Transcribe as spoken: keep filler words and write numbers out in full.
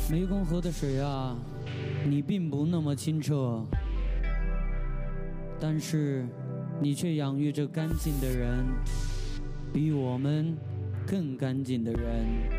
湄公河的水啊，你并不那么清澈，但是你却养育着干净的人，比我们更干净的人。